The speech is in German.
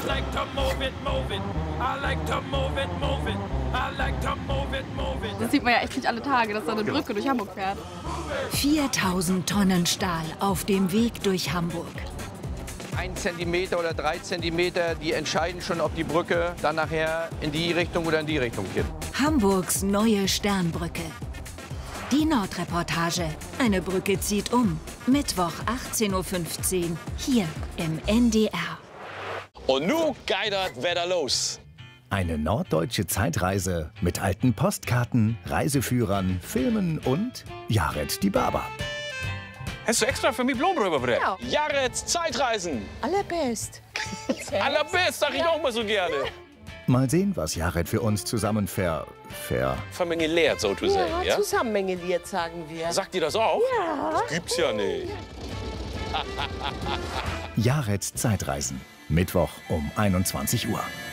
I like to move it, move it. I like to move it, move it. I like to move it, move it. Das sieht man ja echt nicht alle Tage, dass da eine Brücke durch Hamburg fährt. 4000 Tonnen Stahl auf dem Weg durch Hamburg. 1 Zentimeter oder 3 Zentimeter, die entscheiden schon, ob die Brücke dann nachher in die Richtung oder in die Richtung kippt. Hamburgs neue Sternbrücke. Die Nordreportage. Eine Brücke zieht um. Mittwoch 18:15 Uhr hier im NDR. Und nun geht das Wetter los. Eine norddeutsche Zeitreise mit alten Postkarten, Reiseführern, Filmen und Jared die Barber. Hast du extra für mich Blumen rübergebracht? Ja. Jareds Zeitreisen. Allerbest. Allerbest, sag ich auch mal so gerne. Mal sehen, was Jared für uns zusammen Vermengeliert, so zu sagen, ja? Zusammengeliert, sagen wir. Sagt ihr das auch? Ja. Das gibt's ja nicht. Jareds Zeitreisen. Mittwoch um 21 Uhr.